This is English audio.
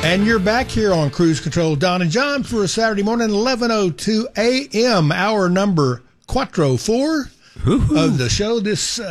And you're back here on Cruise Control, Don and John, for a Saturday morning, 11:02 a.m., hour number 4 of the show. This